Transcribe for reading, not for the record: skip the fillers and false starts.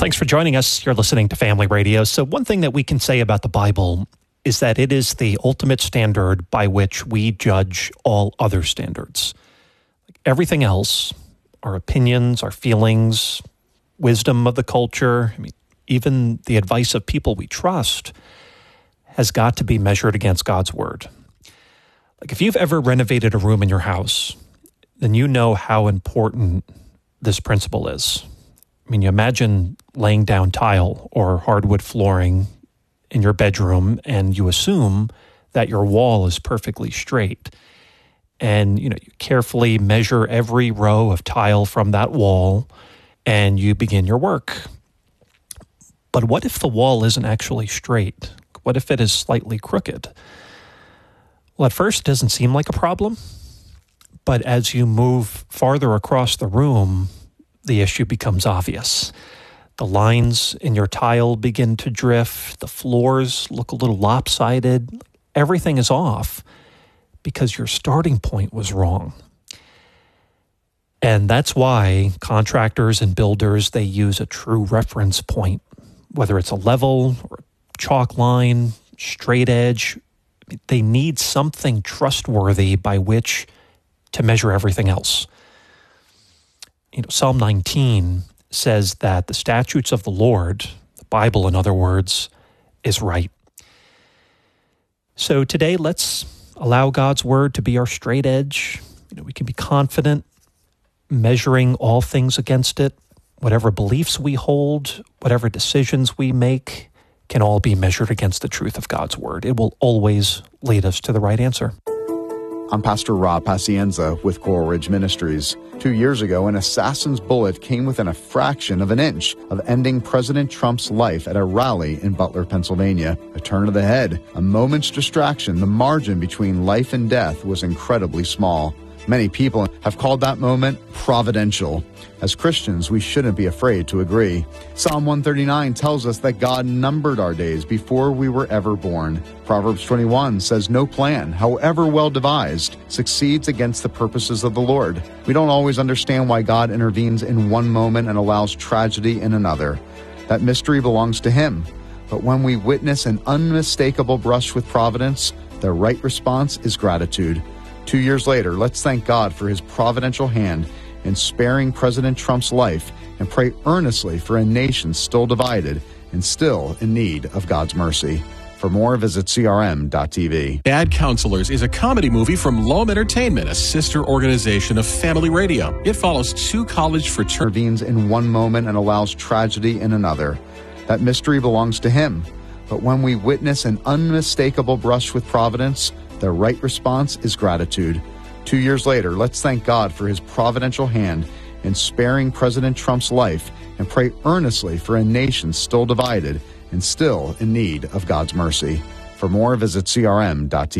Thanks for joining us. You're listening to Family Radio. So one thing that we can say about the Bible is that it is the ultimate standard by which we judge all other standards. Everything else, our opinions, our feelings, wisdom of the culture, even the advice of people we trust, has got to be measured against God's word. Like if you've ever renovated a room in your house, then you know how important this principle is. You imagine laying down tile or hardwood flooring in your bedroom, and you assume that your wall is perfectly straight. And, you carefully measure every row of tile from that wall, and you begin your work. But what if the wall isn't actually straight? What if it is slightly crooked? Well, at first, it doesn't seem like a problem. But as you move farther across the room, the issue becomes obvious. The lines in your tile begin to drift. The floors look a little lopsided. Everything is off because your starting point was wrong. And that's why contractors and builders, they use a true reference point, whether it's a level or a chalk line, straight edge. They need something trustworthy by which to measure everything else. Psalm 19 says that the statutes of the Lord, the Bible in other words, is right. So today, let's allow God's word to be our straight edge. We can be confident, measuring all things against it. Whatever beliefs we hold, whatever decisions we make, can all be measured against the truth of God's word. It will always lead us to the right answer. I'm Pastor Rob Pacienza with Coral Ridge Ministries. 2 years ago, an assassin's bullet came within a fraction of an inch of ending President Trump's life at a rally in Butler, Pennsylvania. A turn of the head, a moment's distraction, the margin between life and death was incredibly small. Many people have called that moment providential. As Christians, we shouldn't be afraid to agree. Psalm 139 tells us that God numbered our days before we were ever born. Proverbs 21 says no plan, however well devised, succeeds against the purposes of the Lord. We don't always understand why God intervenes in one moment and allows tragedy in another. That mystery belongs to Him. But when we witness an unmistakable brush with providence, the right response is gratitude. 2 years later, let's thank God for His providential hand in sparing President Trump's life and pray earnestly for a nation still divided and still in need of God's mercy. For more, visit crm.tv. Bad Counselors is a comedy movie from Loam Entertainment, a sister organization of Family Radio. It follows two college fraternities. Intervenes in one moment and allows tragedy in another. That mystery belongs to Him. But when we witness an unmistakable brush with providence, the right response is gratitude. 2 years later, let's thank God for His providential hand in sparing President Trump's life and pray earnestly for a nation still divided and still in need of God's mercy. For more, visit crm.tv.